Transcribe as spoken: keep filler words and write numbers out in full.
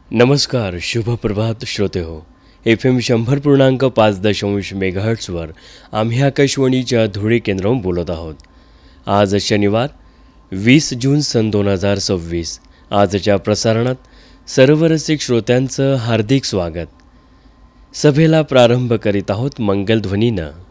नमस्कार, शुभ प्रभात श्रोते हो. एफ एम शंभर पूर्णांक पाच दशांश मेगाहर्ट्सवर आम्ही आकाशवाणीच्या धुळे केंद्रावरून बोलत आहोत. आज शनिवार वीस जून सन दोन हजार सव्वीस. आजच्या प्रसारणात सर्व रसिक श्रोत्यांचं हार्दिक स्वागत. सभेला प्रारंभ करीत आहोत मंगलध्वनीनं.